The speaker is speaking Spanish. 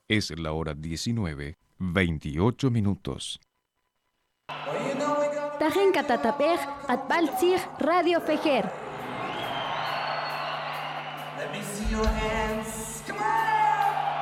Es la hora 19:28. Tajen katatapej atbaltzig Radio Fejer. Let me see your hands. Come on!